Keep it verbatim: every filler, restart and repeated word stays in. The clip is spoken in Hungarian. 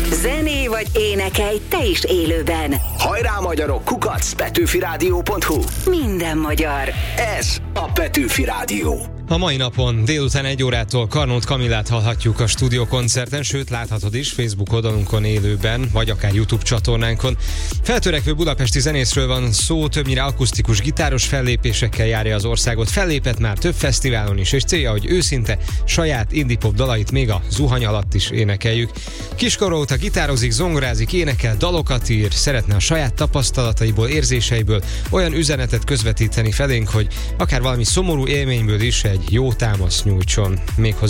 Zené vagy énekelj te is élőben. Hajrá magyarok, kukac, petőfirádió pont hu. Minden magyar. Ez a Petőfi Rádió. A mai napon délután egy órától Karnót Kamillát hallhatjuk a stúdiókoncerten, sőt láthatod is Facebook oldalunkon élőben, vagy akár YouTube csatornánkon. Feltörekvő budapesti zenészről van szó, többnyire akusztikus gitáros fellépésekkel járja az országot. Fellépett már több fesztiválon is, és célja, hogy őszinte saját indie pop dalait még a zuhany alatt is énekeljük. Kiskor óta gitározik, zongorázik, énekel, dalokat ír, szeretne a saját tapasztalataiból, érzéseiből olyan üzenetet közvetíteni felénk, hogy akár valami szomorú élményből is egy jó támaszt nyújtson. Méghozzá